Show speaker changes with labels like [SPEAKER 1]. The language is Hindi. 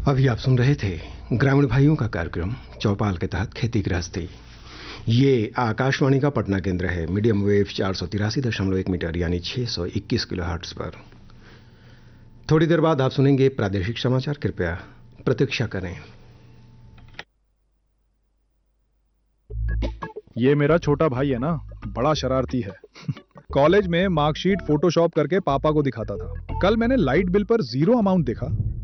[SPEAKER 1] अभी आप सुन रहे थे ग्रामीण भाइयों का कार्यक्रम चौपाल के तहत खेती गृहस्थी। ये आकाशवाणी का पटना केंद्र है। मीडियम वेव 483.1 मीटर यानी 621 किलोहर्ट्ज पर। थोड़ी देर बाद आप सुनेंगे प्रादेशिक समाचार। कृपया प्रतीक्षा करें।
[SPEAKER 2] ये मेरा छोटा भाई है ना, बड़ा शरारती है। कॉलेज में मार्कशीट फोटोशॉप करके पापा को दिखाता था। कल मैंने लाइट बिल पर 0 अमाउंट देखा